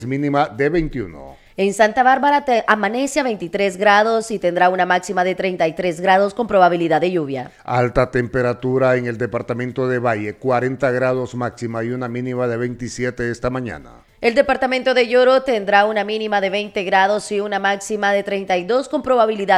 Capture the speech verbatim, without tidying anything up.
mínima de veintiuno. En Santa Bárbara te amanece a veintitrés grados y tendrá una máxima de treinta y tres grados con probabilidad de lluvia. Alta temperatura en el departamento de Valle, cuarenta grados máxima y una mínima de veintisiete esta mañana. El departamento de Lloro tendrá una mínima de veinte grados y una máxima de treinta y dos con probabilidad